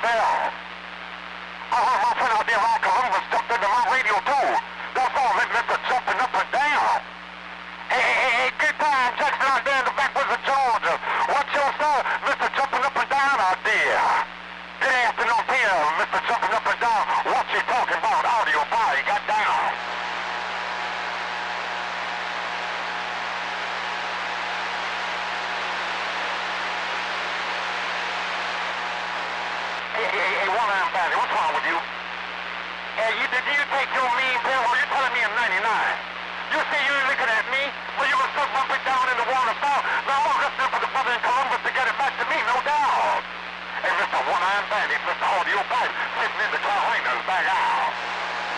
hell. I heard my friend out there around Columbus jumped into my radio too. That's all, Mr. Jumping up and down. Hey, good time, Jackson out there in the backwoods of Georgia. Watch yourself, Mr. Jumping up and down out there. Good afternoon to you, Mr. Jumping up and down. What you talking about? Audio body got down. Hey, one-armed bandit, what's wrong with you? Hey, did you take your mean pill, or you telling me I'm 99? You see you looking at me, well, you were so bumping down in the waterfall. Now I'm listening for the brother in Columbus to get it back to me, no doubt. Hey, Mr. One-Armed Bandit, Mr. Audio Pipe, sitting in the Carolinas back out.